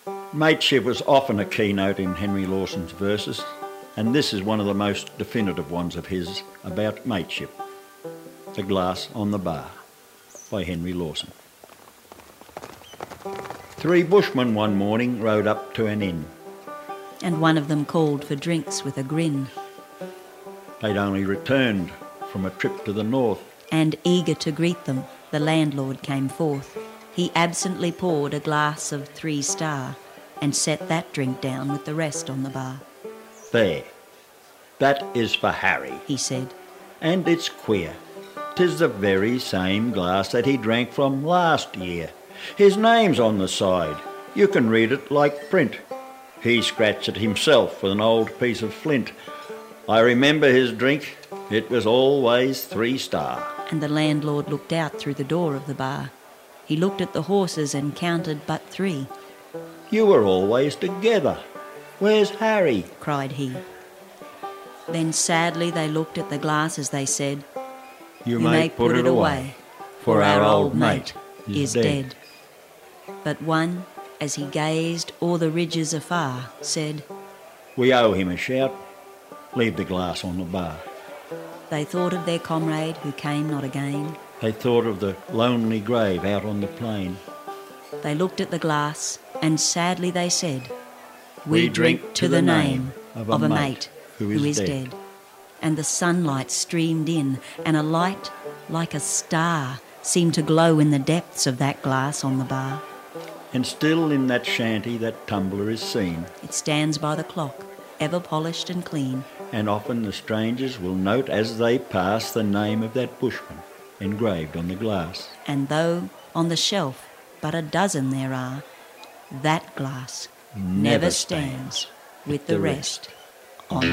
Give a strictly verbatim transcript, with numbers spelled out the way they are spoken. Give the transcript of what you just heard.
Mateship was often a keynote in Henry Lawson's verses, and this is one of the most definitive ones of his about mateship. The Glass on the Bar by Henry Lawson. Three bushmen one morning rode up to an inn. And one of them called for drinks with a grin. They'd only returned from a trip to the north. And eager to greet them, the landlord came forth. He absently poured a glass of Three Star and set that drink down with the rest on the bar. There, that is for Harry, he said. And it's queer. 'Tis the very same glass that he drank from last year. His name's on the side. You can read it like print. He scratched it himself with an old piece of flint. I remember his drink. It was always Three Star. And the landlord looked out through the door of the bar. He looked at the horses and counted but three. You were always together. Where's Harry? Cried he. Then sadly they looked at the glass as they said, You, you may, may put, it away, for our old mate is dead. dead. But one, as he gazed o'er the ridges afar, said, We owe him a shout. Leave the glass on the bar. They thought of their comrade who came not again. They thought of the lonely grave out on the plain. They looked at the glass, and sadly they said, We, we drink, drink to the name of a, of a mate, mate who is, who is dead. dead. And the sunlight streamed in, and a light like a star seemed to glow in the depths of that glass on the bar. And still in that shanty that tumbler is seen. It stands by the clock, ever polished and clean. And often the strangers will note as they pass the name of that bushman engraved on the glass. And though on the shelf but a dozen there are, that glass never, never stands with the rest.